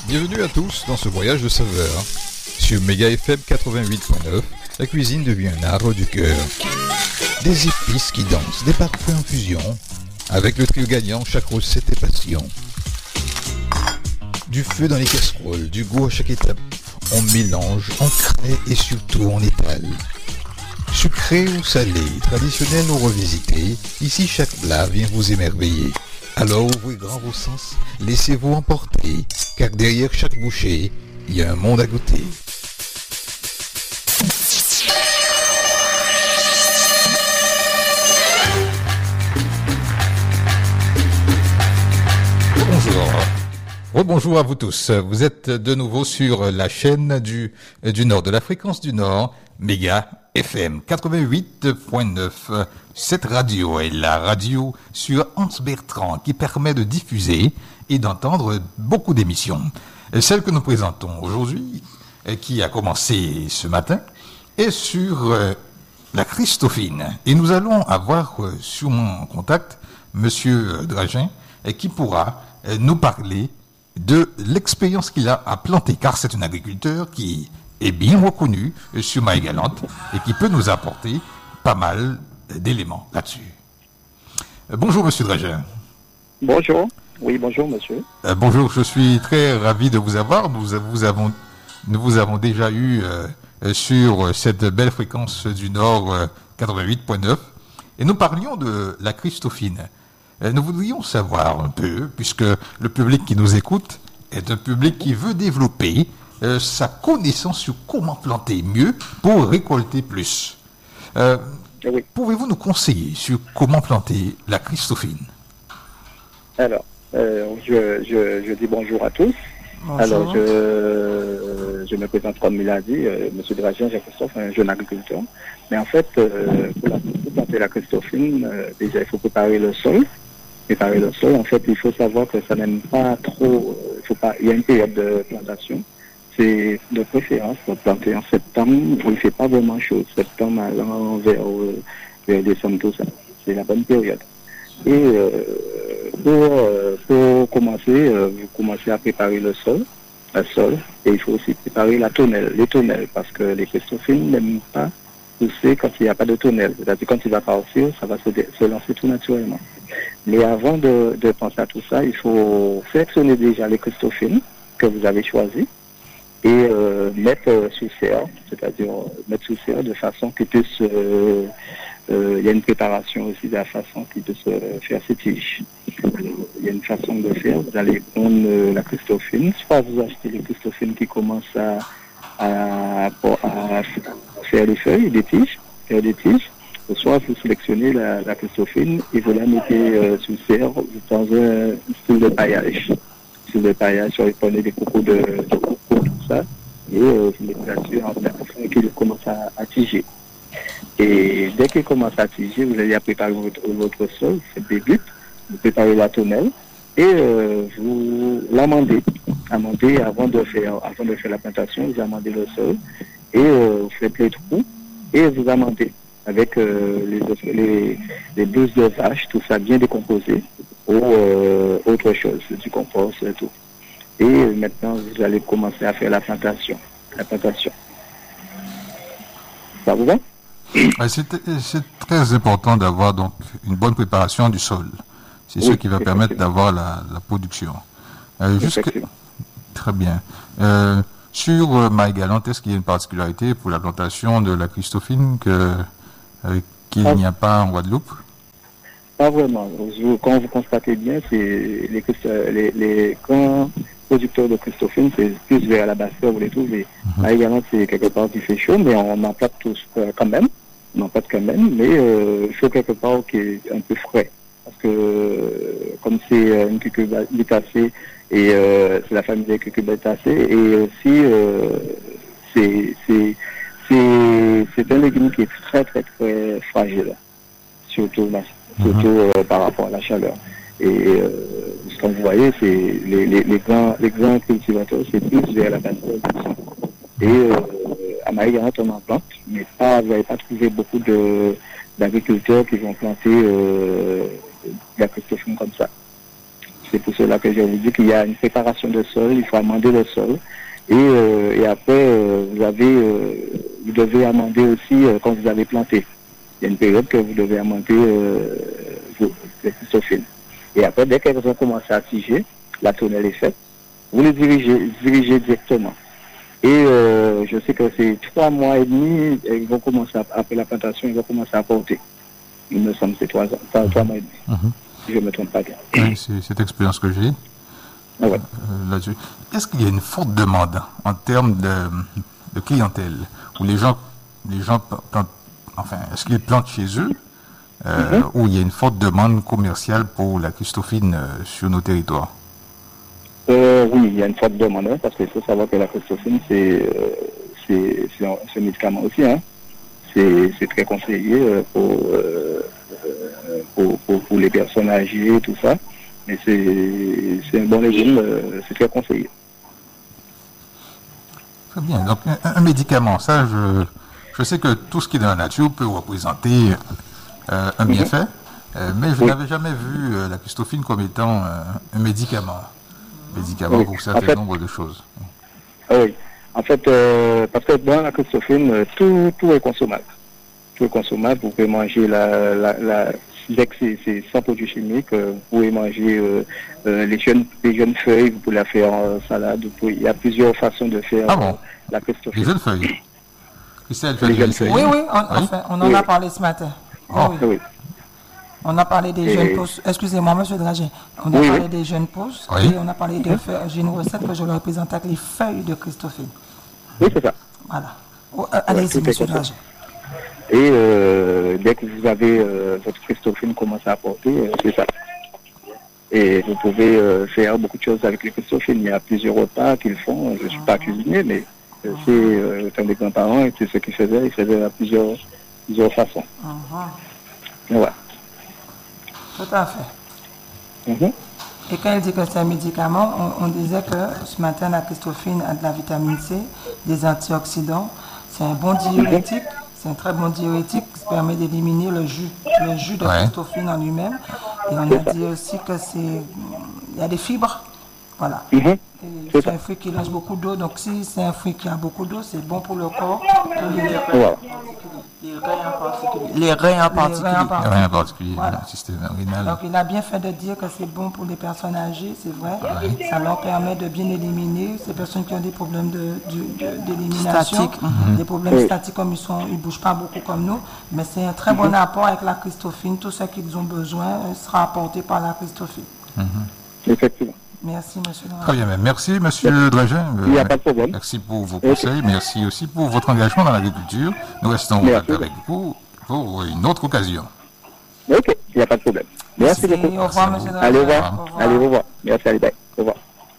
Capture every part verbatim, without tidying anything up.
Bienvenue à tous dans ce voyage de saveurs. Sur Méga F M quatre-vingt-huit point neuf, la cuisine devient un art du cœur. Des épices qui dansent, des parfums en fusion. Avec le trio gagnant, chaque recette est passion. Du feu dans les casseroles, du goût à chaque étape. On mélange, on crée et surtout on étale. Sucré ou salé, traditionnel ou revisité, ici chaque plat vient vous émerveiller. Alors ouvrez grand vos sens, laissez-vous emporter, car derrière chaque bouchée, il y a un monde à goûter. Bonjour. Rebonjour à vous tous. Vous êtes de nouveau sur la chaîne du, du Nord, de la fréquence du Nord, Méga F M quatre-vingt-huit point neuf. Cette radio est la radio sur Hans Bertrand qui permet de diffuser et d'entendre beaucoup d'émissions. Celle que nous présentons aujourd'hui, qui a commencé ce matin, est sur euh, la Christophine. Et nous allons avoir euh, sur mon contact Monsieur Dragin, euh, qui pourra euh, nous parler de l'expérience qu'il a à planter, car c'est un agriculteur qui est bien reconnu euh, sur Marie-Galante et qui peut nous apporter pas mal d'éléments là-dessus. Euh, bonjour Monsieur Dragin. Bonjour. Oui, bonjour monsieur. Euh, bonjour, je suis très ravi de vous avoir. Nous vous avons, nous vous avons déjà eu euh, sur cette belle fréquence du Nord euh, quatre-vingt-huit point neuf et nous parlions de la Christophine. Euh, nous voudrions savoir un peu, puisque le public qui nous écoute est un public qui veut développer euh, sa connaissance sur comment planter mieux pour récolter plus. Euh, oui. Pouvez-vous nous conseiller sur comment planter la Christophine? Alors, euh, je, je, je dis bonjour à tous. Bonjour. Alors, je, je me présente comme il a dit, euh, M. Dragin, Jean-Christophe, un jeune agriculteur. Mais en fait, euh, pour, la, pour planter la Christophine, euh, déjà, il faut préparer le sol. Préparer le sol, en fait, il faut savoir que ça n'aime pas trop, euh, il faut pas, il y a une période de plantation. C'est de préférence pour planter en septembre, où il ne fait pas vraiment chaud. Septembre allant vers, euh, vers décembre, tout ça. C'est la bonne période. Et euh, pour, euh, pour commencer, euh, vous commencez à préparer le sol, le sol, et il faut aussi préparer la tonnelle, les tonnelles, parce que les Christophines n'aiment pas pousser quand il n'y a pas de tonnelle. C'est-à-dire quand il va partir, ça va se, dé- se lancer tout naturellement. Mais avant de, de penser à tout ça, il faut sélectionner déjà les Christophines que vous avez choisis et euh, mettre euh, sous serre, c'est-à-dire euh, mettre sous serre de façon qu'ils puissent... Euh, Euh, il y a une préparation aussi de la façon qui peut se faire ces tiges. Il y a une façon de faire. Vous allez prendre euh, la Christophine, soit vous achetez les Christophines qui commencent à, à, à, à faire des feuilles, des tiges, faire des tiges, soit vous sélectionnez la, la Christophine et vous la mettez euh, sous serre dans un style de paillage. Style de paillage, soit vous prenez des cocos de, de coco, tout ça, et euh, vous mettez là-dessus afin qu'il commence à, à tiger. Et dès qu'il commence à tiger, vous allez préparer votre, votre sol, c'est des buts, vous préparez la tonnelle et euh, vous l'amendez. Amendez avant de faire avant de faire la plantation, vous amendez le sol et euh, vous faites les trous et vous amendez avec euh, les, les, les blouses de vache, tout ça bien décomposé ou euh, autre chose, du compost et tout. Et maintenant, vous allez commencer à faire la plantation. La plantation. Ça vous va? C'est, c'est très important d'avoir donc une bonne préparation du sol. C'est oui, ce qui va permettre d'avoir la, la production. Euh, jusque... Très bien. Euh, sur euh, Marie-Galante, est-ce qu'il y a une particularité pour la plantation de la Christophine que, euh, qu'il ah. n'y a pas en Guadeloupe? Pas vraiment. Vous, quand vous constatez bien, c'est les, les, les grands producteurs de Christophine, c'est plus vers la basse-terre, vous les trouvez. Mm-hmm. Marie-Galante, c'est quelque part qui fait chaud, mais on en plante tous euh, quand même. Non, pas quand même, mais euh, il faut quelque part qui est un peu frais. Parce que euh, comme c'est euh, une cucurbitacée, et euh, c'est la famille des cucurbitacées, et aussi euh, c'est, c'est, c'est, c'est un légume qui est très très très fragile, surtout, là, surtout euh, par rapport à la chaleur. Et euh, comme vous voyez, c'est les, les, les, grands, les grands cultivateurs, c'est plus vers la basse. Et euh, à Marie-Galante, on en plante, mais pas, vous n'avez pas trouvé beaucoup de, d'agriculteurs qui vont planter euh, la Christophine comme ça. c'est pour cela que je vous dis qu'il y a une préparation de sol, il faut amender le sol. Et, euh, et après, euh, vous avez, euh, vous devez amender aussi euh, quand vous avez planté. Il y a une période que vous devez amender euh, vos, les Christophines. Et après, dès qu'elles ont commencé à tiger, la tonnelle est faite, vous les dirigez, dirigez directement. Et euh, je sais que c'est trois mois et demi, et ils vont commencer, à, après la plantation, ils vont commencer à porter. Il me semble que c'est trois, trois, trois mois et demi, mm-hmm. si je ne me trompe pas bien. Oui, c'est cette expérience que j'ai. Ah ouais. euh, là-dessus. Est-ce qu'il y a une forte demande en termes de, de clientèle où les gens, les gens plantent, enfin, est-ce qu'ils plantent chez eux euh, mm-hmm. où il y a une forte demande commerciale pour la Christophine euh, sur nos territoires? euh, Oui, il y a une forte demande hein, parce qu'il faut savoir que la Christophine c'est, euh, c'est, c'est, un, c'est un médicament aussi. Hein. C'est, c'est très conseillé euh, pour, euh, pour, pour, pour les personnes âgées, tout ça. Mais c'est, c'est un bon régime, euh, c'est très conseillé. Très bien. Donc, un, un médicament, ça, je, je sais que tout ce qui est dans la nature peut représenter euh, un bienfait, mm-hmm. euh, mais je oui. n'avais jamais vu euh, la Christophine comme étant euh, un médicament. Médicament oui. pour un certain en fait, nombre de choses. Oui. En fait, euh, parce que dans la Christophine, tout, tout est consommable. Tout est consommable. Vous pouvez manger la... la, la dès que c'est, c'est sans produits chimiques, euh, vous pouvez manger euh, euh, les, jeunes, les jeunes feuilles, vous pouvez la faire en salade. Vous pouvez, il y a plusieurs façons de faire ah bon? euh, la Christophine. Les jeunes feuilles. Christelle, les jeunes feuilles. Oui, oui, on, oui. Enfin, on en oui. a parlé ce matin. Oh. Oui. oui. On a parlé des Et... jeunes pousses. Excusez-moi, monsieur Dragin. On a oui, parlé oui. des jeunes pousses oui. et on a parlé de feuilles. J'ai une recette que je leur présente avec les feuilles de Christophine. Oui, c'est ça. Voilà. Oh, euh, allez-y, ouais, monsieur Dragin. Et euh, dès que vous avez euh, votre Christophine commence à porter, euh, c'est ça. Et vous pouvez euh, faire beaucoup de choses avec les Christophines. Il y a plusieurs repas qu'ils font. Je ne suis pas cuisinier, mais euh, c'est euh, un des grands-parents et c'est ce qu'ils faisaient. Ils faisaient à plusieurs, plusieurs façons. Uh-huh. Voilà. Tout à fait. Mm-hmm. Et quand il dit que c'est un médicament, on, on disait que ce matin, la Christophine a de la vitamine C, des antioxydants. C'est un bon diurétique. Mm-hmm. C'est un très bon diurétique qui permet d'éliminer le jus, le jus de ouais. Christophine en lui-même. Et on a dit aussi que c'est, il y a des fibres, voilà. Mm-hmm. C'est, c'est un fruit qui lâche beaucoup d'eau, donc si c'est un fruit qui a beaucoup d'eau, c'est bon pour le corps. Les, wow. les reins en particulier. Les reins en particulier. Les reins en particulier. Voilà. Le système rénal. Donc il a bien fait de dire que c'est bon pour les personnes âgées, c'est vrai. Ouais. Ça leur permet de bien éliminer ces personnes qui ont des problèmes de, de, de, d'élimination, Statique. Mm-hmm. des problèmes oui. statiques comme ils sont, ils bougent pas beaucoup comme nous. Mais c'est un très mm-hmm. bon apport avec la Christophine. Tout ce qu'ils ont besoin sera apporté par la Christophine. Mm-hmm. Effectivement. Merci, monsieur Dragin. Très bien, merci, monsieur Dragin. Il n'y a pas de problème. Merci pour vos conseils, merci aussi pour votre engagement dans l'agriculture. Nous restons ouverts avec vous pour une autre occasion. Ok, il n'y a pas de problème. Merci, merci beaucoup. Au revoir, monsieur Dragin. Allez, au revoir. Allez, au revoir. Merci, allez, bye. Au revoir.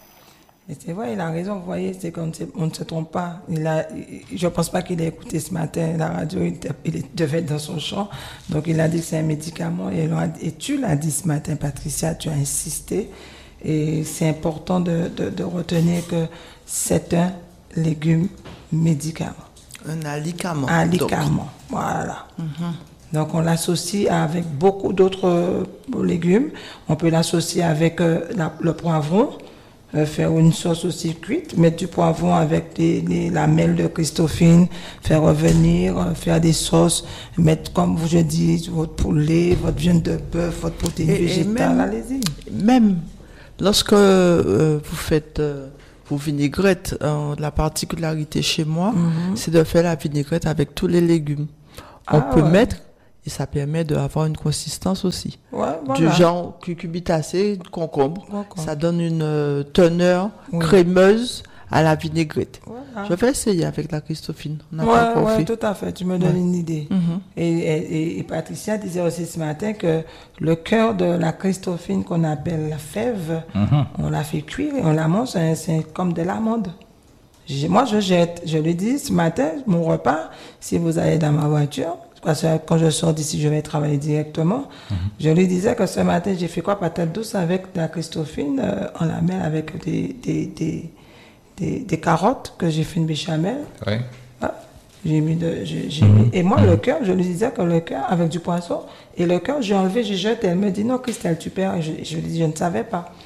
Et c'est vrai, il a raison, vous voyez, c'est qu'on on ne se trompe pas. Il a, je ne pense pas qu'il ait écouté ce matin la radio, il, il devait être dans son champ. Donc il a dit que c'est un médicament. Et, et tu l'as dit ce matin, Patricia, tu as insisté. Et c'est important de, de, de retenir que c'est un légume médicament. Un alicament. Un alicament, voilà. Mm-hmm. Donc on l'associe avec beaucoup d'autres euh, légumes. On peut l'associer avec euh, la, le poivron, euh, faire une sauce aussi cuite, mettre du poivron avec des, des lamelles de Christophine, faire revenir, euh, faire des sauces, mettre, comme je dis, votre poulet, votre viande de bœuf, votre protéine et, végétale, et même, allez-y. Même lorsque euh, vous faites euh, vos vinaigrettes, euh, la particularité chez moi, mm-hmm. c'est de faire la vinaigrette avec tous les légumes. On ah, peut ouais. mettre, et ça permet d'avoir une consistance aussi. Ouais, voilà. Du genre cucurbitacé, concombre. concombre. Ça donne une euh, teneur oui. crémeuse à la vinaigrette. Voilà. Je vais essayer avec la Christophine. On a ouais, pas encore ouais, fait. tout à fait. Tu me donnes ouais. une idée. Mm-hmm. Et, et, et Patricia disait aussi ce matin que le cœur de la Christophine qu'on appelle la fève, mm-hmm. on la fait cuire et on la mange, c'est, c'est comme de l'amande. J'ai, moi, je jette. Je lui dis ce matin, mon repas, si vous allez dans ma voiture, parce que quand je sors d'ici, je vais travailler directement. Mm-hmm. Je lui disais que ce matin, j'ai fait quoi? Patate douce avec de la Christophine, euh, on la met avec des, des, des Des, des carottes que j'ai fait une béchamel. Oui. Ah, j'ai mis de, j'ai, j'ai mmh. mis, et moi, mmh. le cœur, je lui disais que le cœur, avec du poisson, et le cœur, j'ai enlevé, j'ai jeté. Elle me dit, non, Christelle, tu perds. Et je, je lui dis, je ne savais pas.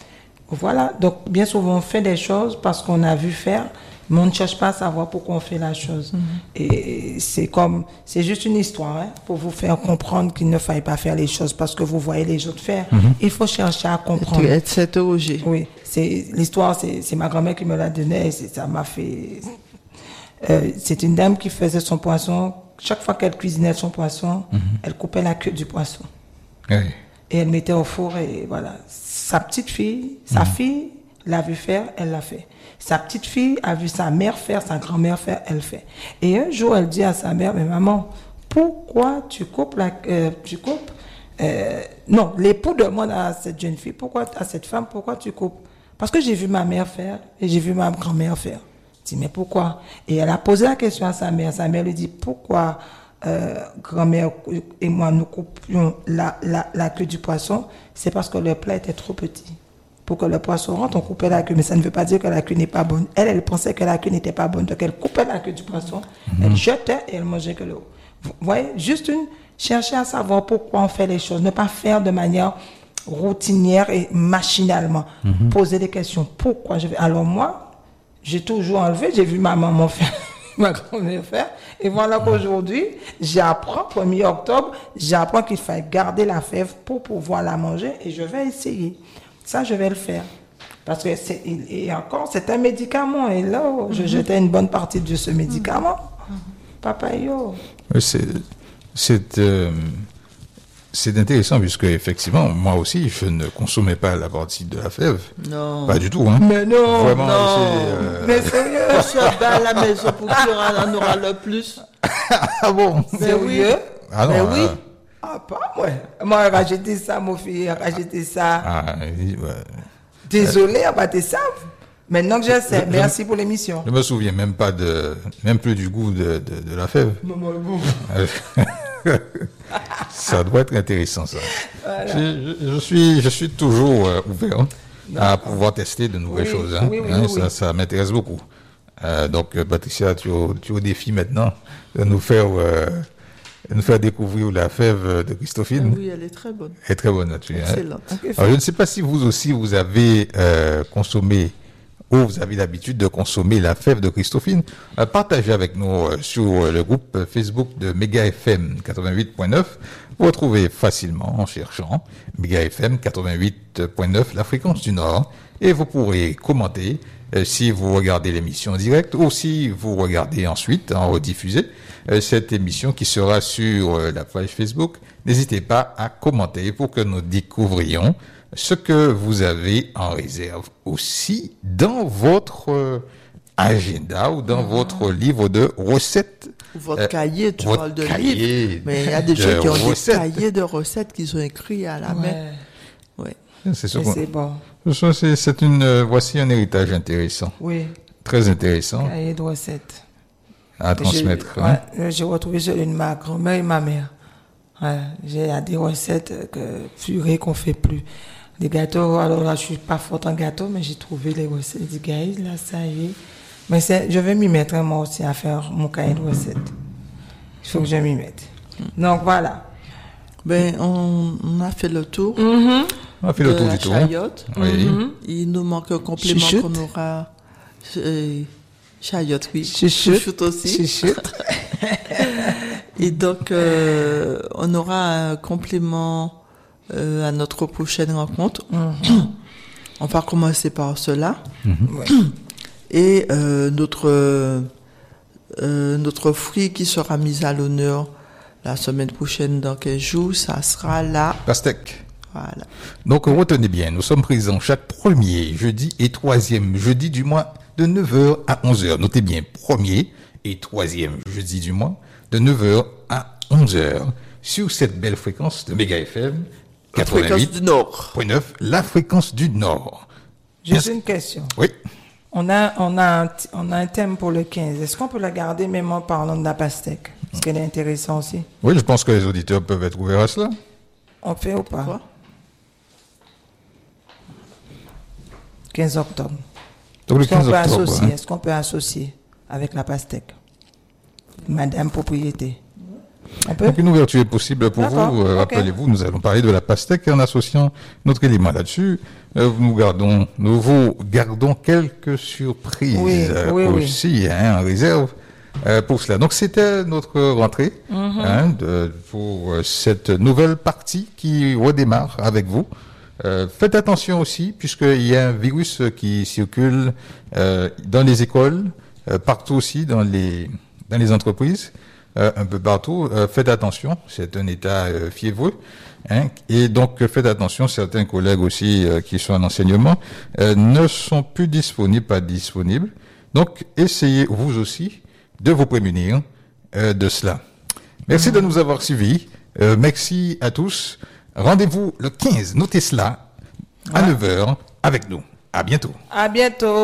Voilà, donc bien souvent on fait des choses parce qu'on a vu faire, mais on ne cherche pas à savoir pourquoi on fait la chose. Mm-hmm. Et c'est comme, c'est juste une histoire, hein, pour vous faire comprendre qu'il ne fallait pas faire les choses parce que vous voyez les autres faire. Mm-hmm. Il faut chercher à comprendre. Être s'interroger. Oui, c'est, l'histoire, c'est, c'est ma grand-mère qui me l'a donnée et c'est, ça m'a fait... Euh, c'est une dame qui faisait son poisson, chaque fois qu'elle cuisinait son poisson, mm-hmm. elle coupait la queue du poisson. Oui. Et elle mettait au four et voilà. Sa petite fille, sa mmh. fille l'a vu faire, elle l'a fait. Sa petite fille a vu sa mère faire, sa grand-mère faire, elle fait. Et un jour, elle dit à sa mère, mais maman, pourquoi tu coupes la, euh, tu coupes, euh, non, l'époux demande à cette jeune fille, pourquoi, à cette femme, pourquoi tu coupes? Parce que j'ai vu ma mère faire et j'ai vu ma grand-mère faire. Elle dit, mais pourquoi? Et elle a posé la question à sa mère. Sa mère lui dit, pourquoi Euh, grand-mère et moi nous coupions la, la, la queue du poisson? C'est parce que le plat était trop petit. Pour que le poisson rentre, on coupait la queue, mais ça ne veut pas dire que la queue n'est pas bonne. Elle, elle pensait que la queue n'était pas bonne, donc elle coupait la queue du poisson, mmh. elle jetait et elle mangeait que le haut. Vous voyez, juste une, chercher à savoir pourquoi on fait les choses, ne pas faire de manière routinière et machinalement. Mmh. Poser des questions, pourquoi je vais... Alors moi, j'ai toujours enlevé, j'ai vu ma maman faire... ma grand-mère faire. Et voilà qu'aujourd'hui, j'apprends, premier octobre, j'apprends qu'il faut garder la fève pour pouvoir la manger et je vais essayer. Ça, je vais le faire. Parce que c'est, et encore, c'est un médicament. Et là, mm-hmm. je jetais une bonne partie de ce médicament. Mm-hmm. Papa, yo. C'est, c'est, euh, c'est intéressant puisque, effectivement, moi aussi, je ne consommais pas la partie de la fève. Non. Pas du tout, hein. Mais non. Vraiment, non. C'est, euh... Mais sérieux. Je suis à la maison pour qu'il en aura le plus. Ah bon? Mais oui. Ah non, mais oui. Euh... Ah, pas moi. Moi, j'ai rajouté ça, mon fils. J'ai rajouté ça. Ah, ouais. Désolé, on va te savent. Maintenant que je sais, je, merci je, pour l'émission. Je me souviens même pas de, même plus du goût de, de, de la fève. Maman, bon. Ça doit être intéressant, ça. Voilà. Je, je, je suis, je suis toujours euh, ouvert hein, à pouvoir tester de nouvelles oui, choses. Hein. Oui, oui, hein, oui, ça, oui. ça m'intéresse beaucoup. Euh, donc, euh, Patricia, tu es au, tu es au défi maintenant de nous faire, euh, de nous faire découvrir la fève de Christophine. Oui, elle est très bonne. Elle est très bonne, là-dessus. Excellente. Hein. Alors, je ne sais pas si vous aussi, vous avez euh, consommé ou vous avez l'habitude de consommer la fève de Christophine. Euh, partagez avec nous euh, sur le groupe Facebook de Méga F M quatre-vingt-huit point neuf. Vous retrouvez facilement en cherchant Méga F M quatre-vingt-huit point neuf, la fréquence du Nord. Et vous pourrez commenter euh, si vous regardez l'émission en direct ou si vous regardez ensuite en rediffusé euh, cette émission qui sera sur euh, la page Facebook. N'hésitez pas à commenter pour que nous découvrions ce que vous avez en réserve aussi dans votre euh, agenda ou dans mmh. votre livre de recettes. Votre euh, cahier, tu votre parles de cahier livre. Mais il y a des gens qui ont recettes. des cahiers de recettes qui sont écrits à la main. Ouais. Ouais. C'est, ce c'est bon. C'est, c'est une, euh, voici un héritage intéressant. Oui. Très intéressant. Cahier de recettes. À transmettre. J'ai, hein. ouais, j'ai retrouvé celui de ma grand-mère et ma mère. Ouais, j'ai des recettes que purée qu'on fait plus. Des gâteaux, alors là, je suis pas forte en gâteau, mais j'ai trouvé les recettes. J'ai dit, guys, là, ça y est. Mais c'est, je vais m'y mettre, hein, moi aussi, à faire mon cahier de recettes. Il faut que je m'y mette. Donc, voilà. Ben, on, on a fait le tour. Mm-hmm. On a fait le tour du tour. Chayotte. Oui. Mm-hmm. Il nous manque un complément Chuchute. qu'on aura. Euh, Chayotte, oui. Chuchute. Chuchute aussi. Chuchute. Et donc, euh, on aura un complément euh, à notre prochaine rencontre. Mm-hmm. On va commencer par cela. Mm-hmm. Ouais. Et euh, notre, euh, notre fruit qui sera mis à l'honneur la semaine prochaine dans quinze jours, ça sera la pastèque. Voilà. Donc, retenez bien, nous sommes présents chaque premier jeudi et troisième jeudi du mois de neuf heures à onze heures. Notez bien, premier et troisième jeudi du mois de neuf heures à onze heures sur cette belle fréquence de Méga F M quatre-vingt-huit point neuf, la fréquence du Nord. Juste une question. Oui. On a, on, a un, on a un thème pour le quinze. Est-ce qu'on peut le garder même en parlant de la pastèque? Parce qu'elle est intéressante aussi. Oui, je pense que les auditeurs peuvent être ouverts à cela. On fait ou pas? Quoi? quinze octobre. Donc, le Est-ce qu'on quinze peut octobre, associer, hein. est-ce qu'on peut associer avec la pastèque? Madame propriété. Donc une ouverture est possible pour D'accord. vous. Euh, Okay. Rappelez-vous, nous allons parler de la pastèque en associant notre élément là-dessus. Euh, nous gardons, nous vous gardons quelques surprises Oui, euh, oui, oui. aussi hein, en réserve euh, pour cela. Donc c'était notre rentrée Mhm. hein, de, pour euh, cette nouvelle partie qui redémarre avec vous. Euh, faites attention aussi, puisqu'il y a un virus qui circule euh, dans les écoles, euh, partout aussi dans les dans les entreprises, euh, un peu partout. Euh, faites attention, c'est un état euh, fiévreux, hein, et donc euh, faites attention. Certains collègues aussi euh, qui sont en enseignement euh, ne sont plus disponibles, pas disponibles. Donc essayez vous aussi de vous prémunir euh, de cela. Merci de nous avoir suivis. Euh, merci à tous. Rendez-vous le quinze, notez cela, à Ouais. neuf heures avec nous. À bientôt. À bientôt.